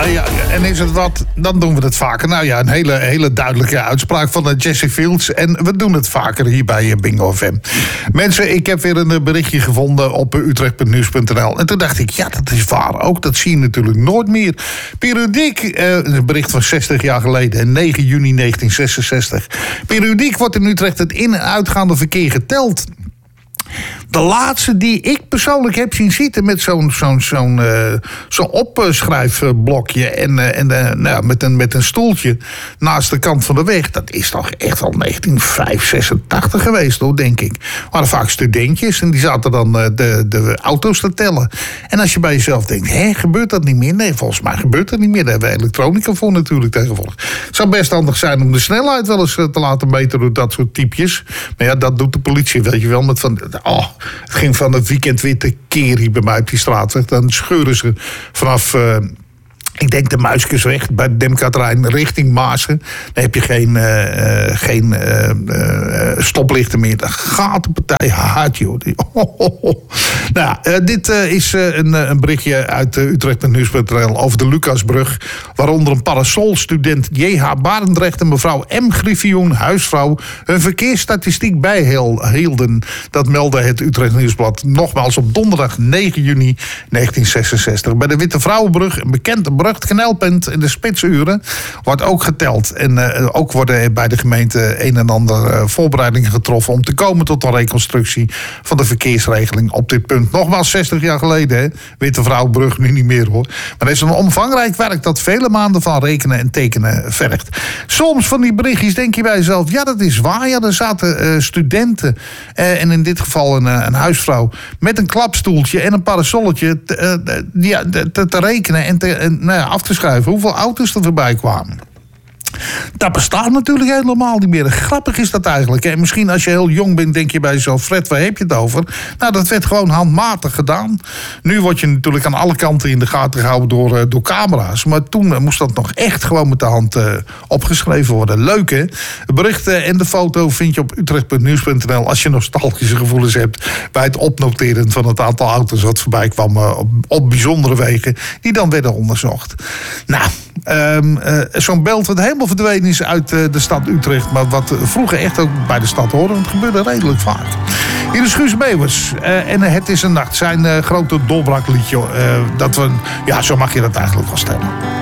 Ja, en is het wat, dan doen we het vaker. Nou ja, een hele duidelijke uitspraak van Jesse Fields. En we doen het vaker hier bij Bingo FM. Mensen, ik heb weer een berichtje gevonden op utrecht.nieuws.nl. En toen dacht ik, ja, dat is waar ook. Dat zie je natuurlijk nooit meer. Periodiek, een bericht van 60 jaar geleden, 9 juni 1966. Periodiek wordt in Utrecht het in- en uitgaande verkeer geteld. De laatste die ik persoonlijk heb zien zitten met zo'n opschrijfblokje en met een stoeltje naast de kant van de weg. Dat is toch echt al 1986 geweest, hoor, denk ik. Er waren vaak studentjes en die zaten dan de auto's te tellen. En als je bij jezelf denkt, gebeurt dat niet meer? Nee, volgens mij gebeurt dat niet meer. Daar hebben we elektronica voor natuurlijk tegenwoordig. Het zou best handig zijn om de snelheid wel eens te laten meten door dat soort typjes. Maar ja, dat doet de politie, weet je wel. Met van, het ging van het weekend weer te keer hier bij mij op die straatweg. Dan scheuren ze vanaf, ik denk de Muiskersweg, bij de Demkaterrein richting Maasen. Dan heb je geen stoplichten meer. Dan gaat de partij hard, joh. Nou, dit is een berichtje uit Utrecht.nieuws.nl over de Lucasbrug. Waaronder een parasolstudent J.H. Barendrecht en mevrouw M. Griffioen, huisvrouw, hun verkeersstatistiek bijhielden. Dat meldde het Utrecht Nieuwsblad nogmaals op donderdag 9 juni 1966. Bij de Witte Vrouwenbrug, een bekend knelpunt in de spitsuren, wordt ook geteld. En ook worden bij de gemeente een en ander voorbereidingen getroffen om te komen tot een reconstructie van de verkeersregeling op dit punt. Nogmaals 60 jaar geleden, hè? Witte Vrouwenbrug nu niet meer, hoor. Maar er is een omvangrijk werk dat vele maanden van rekenen en tekenen vergt. Soms van die berichtjes denk je bij jezelf, ja, dat is waar. Ja, er zaten studenten en in dit geval een huisvrouw met een klapstoeltje en een parasolletje te rekenen en af te schrijven hoeveel auto's er voorbij kwamen. Dat bestaat natuurlijk helemaal niet meer. Grappig is dat eigenlijk. En misschien als je heel jong bent, denk je bij jezelf, Fred, waar heb je het over? Nou, dat werd gewoon handmatig gedaan. Nu word je natuurlijk aan alle kanten in de gaten gehouden door camera's. Maar toen moest dat nog echt gewoon met de hand opgeschreven worden. Leuk, hè? De berichten en de foto vind je op utrecht.nieuws.nl als je nostalgische gevoelens hebt bij het opnoteren van het aantal auto's wat voorbij kwam op bijzondere wegen die dan werden onderzocht. Nou, zo'n beeld wat helemaal verdwenen is uit de stad Utrecht, maar wat vroeger echt ook bij de stad hoorde, want het gebeurde redelijk vaak. Hier is Guus Meeuwis en Het is een nacht, zijn grote doorbraakliedje. Zo mag je dat eigenlijk wel stellen.